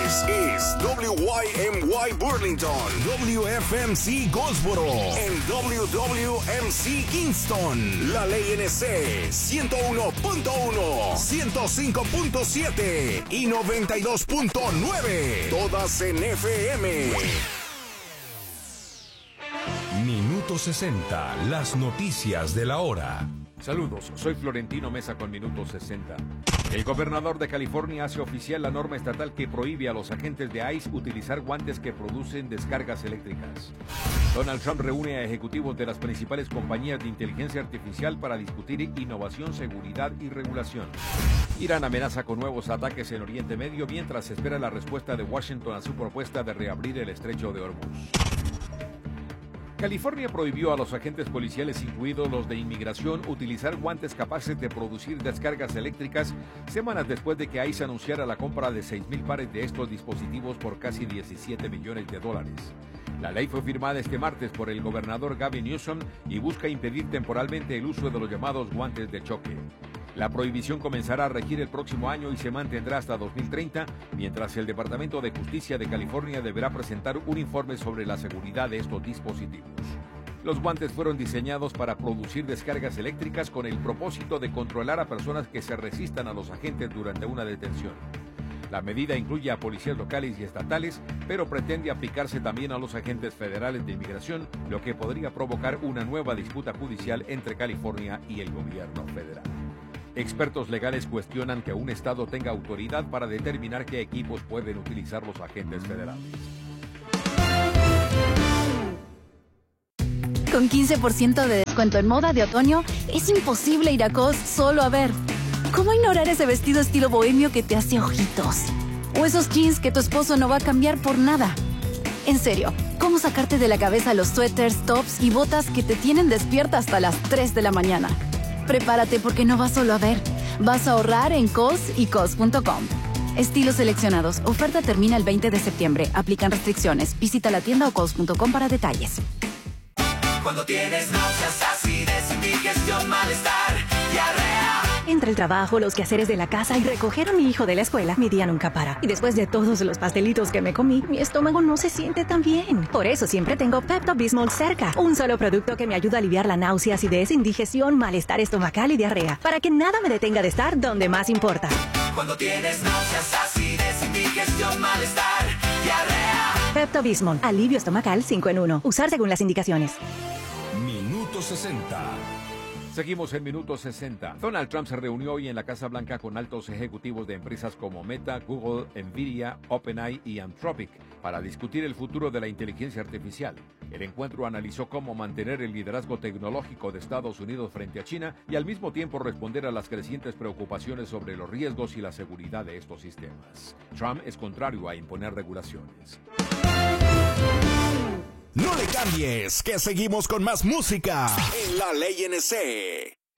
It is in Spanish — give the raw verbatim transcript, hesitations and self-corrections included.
This is W Y M Y Burlington, W F M C Goldsboro, and W W M C Kingston. La Ley N C ciento uno punto uno, ciento cinco punto siete y noventa y dos punto nueve. Todas en F M. Minuto sesenta, las noticias de la hora. Saludos, soy Florentino Mesa con Minuto sesenta. El gobernador de California hace oficial la norma estatal que prohíbe a los agentes de ICE utilizar guantes que producen descargas eléctricas. Donald Trump reúne a ejecutivos de las principales compañías de inteligencia artificial para discutir innovación, seguridad y regulación. Irán amenaza con nuevos ataques en Oriente Medio mientras se espera la respuesta de Washington a su propuesta de reabrir el estrecho de Hormuz. California prohibió a los agentes policiales, incluidos los de inmigración, utilizar guantes capaces de producir descargas eléctricas semanas después de que ICE anunciara la compra de seis mil pares de estos dispositivos por casi diecisiete millones de dólares. La ley fue firmada este martes por el gobernador Gavin Newsom y busca impedir temporalmente el uso de los llamados guantes de choque. La prohibición comenzará a regir el próximo año y se mantendrá hasta dos mil treinta, mientras el Departamento de Justicia de California deberá presentar un informe sobre la seguridad de estos dispositivos. Los guantes fueron diseñados para producir descargas eléctricas con el propósito de controlar a personas que se resistan a los agentes durante una detención. La medida incluye a policías locales y estatales, pero pretende aplicarse también a los agentes federales de inmigración, lo que podría provocar una nueva disputa judicial entre California y el gobierno federal. Expertos legales cuestionan que un estado tenga autoridad para determinar qué equipos pueden utilizar los agentes federales. Con quince por ciento de descuento en moda de otoño, es imposible ir a Cos solo a ver. ¿Cómo ignorar ese vestido estilo bohemio que te hace ojitos? O esos jeans que tu esposo no va a cambiar por nada. En serio, ¿cómo sacarte de la cabeza los suéteres, tops y botas que te tienen despierta hasta las tres de la mañana? Prepárate porque no vas solo a ver, vas a ahorrar en Cos y Cos punto com. Estilos seleccionados. Oferta termina el veinte de septiembre. Aplican restricciones. Visita la tienda o cos punto com para detalles. Cuando tienes náuseas, acidez, indigestión, malestar, diarrea. Entre el trabajo, los quehaceres de la casa y recoger a mi hijo de la escuela, mi día nunca para. Y después de todos los pastelitos que me comí, mi estómago no se siente tan bien. Por eso siempre tengo Pepto-Bismol cerca. Un solo producto que me ayuda a aliviar la náusea, acidez, indigestión, malestar estomacal y diarrea. Para que nada me detenga de estar donde más importa. Cuando tienes náuseas, acidez, indigestión, malestar, diarrea. Pepto-Bismol. Alivio estomacal cinco en uno. Usar según las indicaciones. Minuto sesenta. Seguimos en Minuto sesenta. Donald Trump se reunió hoy en la Casa Blanca con altos ejecutivos de empresas como Meta, Google, Nvidia, OpenAI y Anthropic para discutir el futuro de la inteligencia artificial. El encuentro analizó cómo mantener el liderazgo tecnológico de Estados Unidos frente a China y al mismo tiempo responder a las crecientes preocupaciones sobre los riesgos y la seguridad de estos sistemas. Trump es contrario a imponer regulaciones. No le cambies, que seguimos con más música en La Ley N C.